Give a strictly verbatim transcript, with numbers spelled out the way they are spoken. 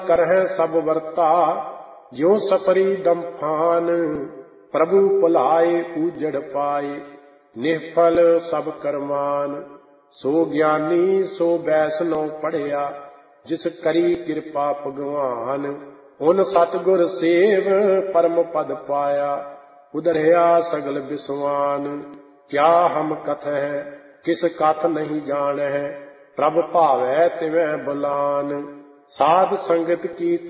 ਕਰਹਿ ਸਭ ਵਰਤਾ ਜਿਉ ਸਪਰੀ ਦੰਫਾਨ। ਪ੍ਰਭੂ ਭੁਲਾਏ ਊਜੜ ਪਾਏ ਨਿਹਫਲ ਸਭ ਕਰਮਾਨ। ਸੋ ਗਿਆਨੀ ਸੋ ਬੈਸਨੋ ਪੜ੍ਹਿਆ ਜਿਸ ਕਰੀ ਕਿਰਪਾ ਭਗਵਾਨ। ਉਨ ਸਤਿਗੁਰ ਸੇਵ ਪਰਮ ਪਦ ਪਾਇਆ ਉਧਰਿਆ ਸਗਲ ਬਿਸਵਾਨ। ਕਿਆ ਹਮ ਕਥਹਿ ਕਿਸ ਕਥ ਨਹੀਂ ਜਾਣਹਿ ਪ੍ਰਭ ਭਾਵੈ ਤਿਵੈ ਬੁਲਾਨ। ਸਾਧ ਸੰਗਤ ਕੀ